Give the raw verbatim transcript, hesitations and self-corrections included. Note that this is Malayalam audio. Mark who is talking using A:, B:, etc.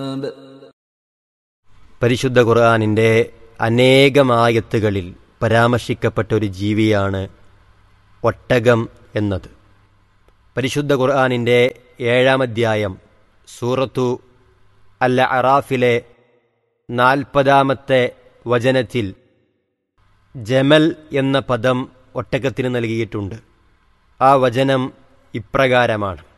A: പരിശുദ്ധ ഖുർആനിൻ്റെ അനേകമായത്തുകളിൽ പരാമർശിക്കപ്പെട്ട ഒരു ജീവിയാണ് ഒട്ടകം എന്നത്. പരിശുദ്ധ ഖുർആനിൻ്റെ ഏഴാം അധ്യായം സൂറത്തു അൽ അറാഫിലെ നാൽപ്പതാമത്തെ വചനത്തിൽ ജമൽ എന്ന പദം ഒട്ടകത്തിന് നൽകിയിട്ടുണ്ട്. ആ വചനം ഇപ്രകാരമാണ്: